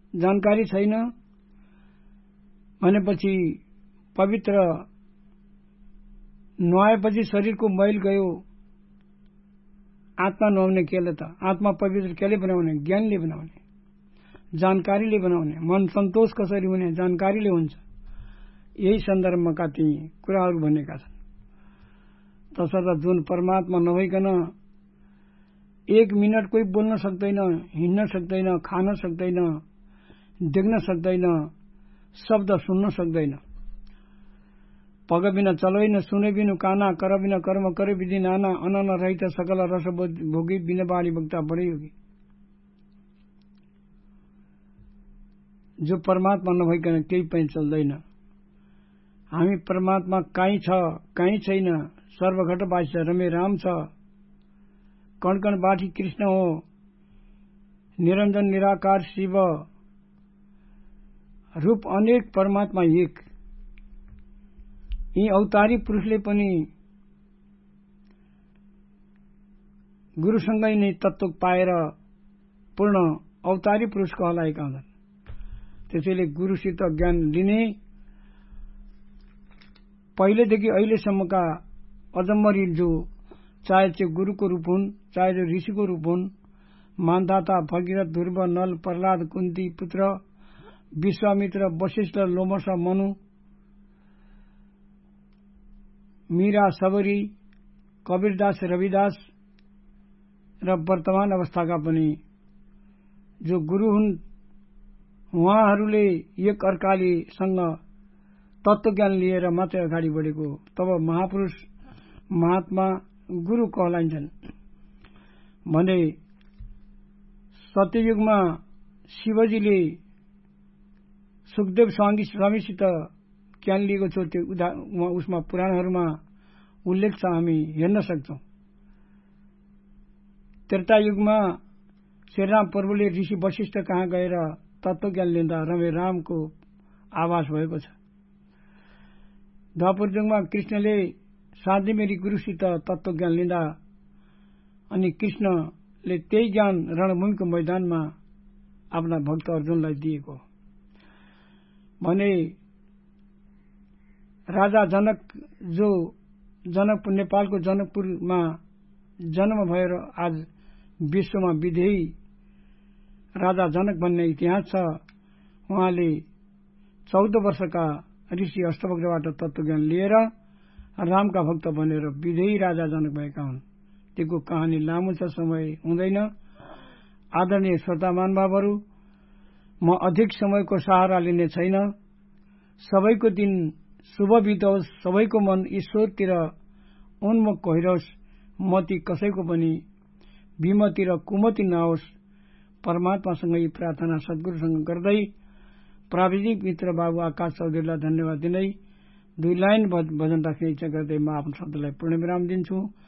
जानकारी छैन भनेपछि पवित्र नुहाएपछि शरीरको मैल गयो, आत्मा नुहाउने केले त? आत्मा पवित्र केले बनाउने? ज्ञानले बनाउने, जानकारीले बनाउने। मन सन्तोष कसरी हुने? जानकारीले हुन्छ। यही सन्दर्भमा ती कुराहरू भनेका छन्। तसर्थ जुन परमात्मा नभइकन 1 मिनट कोही बोल्न सक्दैन, हिँड्न सक्दैन, खान सक्दैन, देख्न सक्दैन, शब्द सुन्न सक्दैन। पग बिना चलोइन, सुने बिनु काना, कर बिना कर्म करे विधि नाना, अनन रहित सकल रस भोगी, बिना बाणी भक्ता बड़े योगी। जो परमात्मा नभइकन केही पनि चल्दैन। हामी परमात्मा काहीँ छ, काहीँ छैन, सर्वघटवासी छ, रमे राम छ, कण कण बाठी कृष्ण हो, निरञ्जन निराकार शिव, रूप अनेक, परमात्मा एक। यी अवतारी पुरुषले पनि गुरुसँगै नै तत्व पाएर पूर्ण अवतारी पुरुष कहलाएका हुन्छन्। त्यसैले गुरुसित ज्ञान लिने पहिलेदेखि अहिलेसम्मका अजम्मरी जो चाहे चाहिँ गुरुको रूप हुन्, चाहे जो ऋषिको रूप हुन्, मान्धाता, भगीरथ, ध्रुव, नल, प्रहलाद, कुन्ती पुत्र, विश्वामित्र, वशिष्ठ, लोमस, मनु, मीरा, सबरी, कबीरदास, रविदास र वर्तमान अवस्थाका पनि जो गुरु हुन्, उहाँहरूले एक अर्कालेसँग तत्वज्ञान लिएर मात्रै अगाडि बढेको, तब महापुरुष महात्मा गुरु कहलाइन्छन्। भने सत्ययुगमा शिवजीले सुखदेव स्वामीसित ज्ञान लिएको छ। त्यो उसमा पुराणहरूमा उल्लेख छ, हामी हेर्न सक्छौं। त्रेतायुगमा श्रीराम प्रभुले ऋषि वशिष्ठ कहाँ गएर तत्वज्ञान लिँदा रमे रामको आवास भएको छ। द्वापर युगमा कृष्णले साँझी मेरी गुरुसित तत्वज्ञान लिँदा अनि कृष्णले त्यही ज्ञान रणभूमिको मैदानमा आफ्ना भक्त अर्जुनलाई दिएको। भने राजा जनक, जो जनकपुर, नेपालको जनकपुरमा जन्म भएर आज विश्वमा विदेही राजा जनक भन्ने इतिहास छ। उहाँले 14 वर्षका ऋषि अष्टवक्रबाट तत्वज्ञान लिएर रामका भक्त बनेर विदेही राजा जनक भएका हुन्। त्यसको कहानी लामो छ, समय हुँदैन। आदरणीय श्रोता महानुभावहरू, म अधिक समयको सहारा लिने छैन। सबैको दिन शुभ बितोस्, सबैको मन ईश्वरतिर उन्मुख होइरहोस्, मती कसैको पनि विमति र कुमति नहोस्। परमात्मासँग यी प्रार्थना सद्गुरुसँग गर्दै प्राविधिक मित्र बाबु आकाश चौधरीलाई धन्यवाद दिँदै 2 लाइन भजन राख्ने इच्छा गर्दै म आफ्नो शब्दलाई पूर्ण विराम दिन्छु।